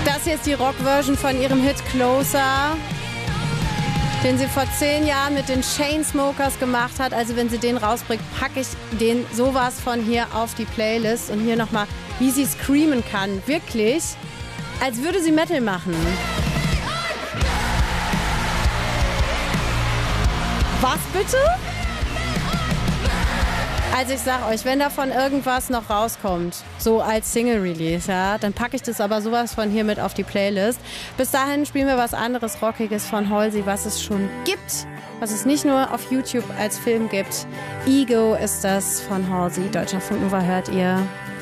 Das hier ist die Rock-Version von ihrem Hit Closer, den sie vor 10 Jahren mit den Chainsmokers gemacht hat. Also wenn sie den rausbringt, packe ich den sowas von hier auf die Playlist. Und hier nochmal, wie sie screamen kann. Wirklich, als würde sie Metal machen. Was bitte? Also ich sag euch, wenn davon irgendwas noch rauskommt, so als Single-Release, ja, dann packe ich das aber sowas von hier mit auf die Playlist. Bis dahin spielen wir was anderes Rockiges von Halsey, was es schon gibt, was es nicht nur auf YouTube als Film gibt. Ego ist das von Halsey. Deutschlandfunk Nova hört ihr.